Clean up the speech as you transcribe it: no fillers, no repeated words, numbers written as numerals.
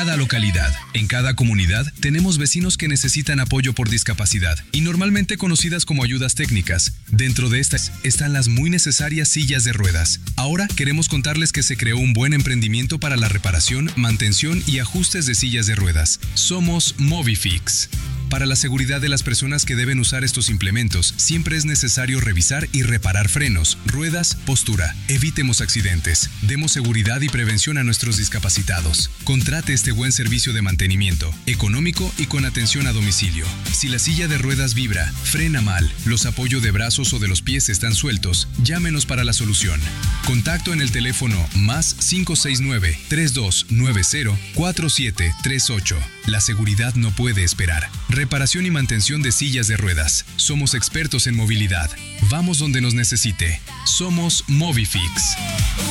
cada localidad. En cada comunidad tenemos vecinos que necesitan apoyo por discapacidad y normalmente conocidas como ayudas técnicas. Dentro de estas están las muy necesarias sillas de ruedas. Ahora queremos contarles que se creó un buen emprendimiento para la reparación, mantención y ajustes de sillas de ruedas. Somos Movifix. Para la seguridad de las personas que deben usar estos implementos, siempre es necesario revisar y reparar frenos, ruedas, postura. Evitemos accidentes. Demos seguridad y prevención a nuestros discapacitados. Contrate este buen servicio de mantenimiento, económico y con atención a domicilio. Si la silla de ruedas vibra, frena mal, los apoyos de brazos o de los pies están sueltos, llámenos para la solución. Contacto en el teléfono +569 3290 4738. La seguridad no puede esperar. Reparación y mantención de sillas de ruedas. Somos expertos en movilidad. Vamos donde nos necesite. Somos Movifix.